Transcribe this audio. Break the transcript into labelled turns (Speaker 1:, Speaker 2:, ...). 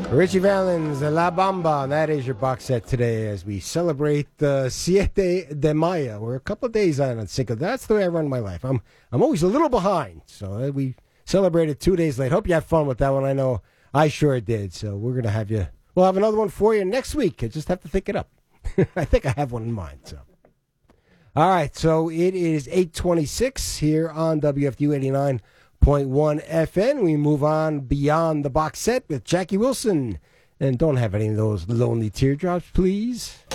Speaker 1: Richie Valens, La Bamba, and that is your box set today as we celebrate the Siete de Mayo. We're a couple of days on Cinco. That's the way I run my life. I'm always a little behind, so we celebrated 2 days late. Hope you had fun with that one. I know I sure did. So we'll have another one for you next week. I just have to think it up. I think I have one in mind. So, all right. So it is 8:26 here on WFU 89.1 FN. We move on beyond the box set with Jackie Wilson. And don't have any of those lonely teardrops, please.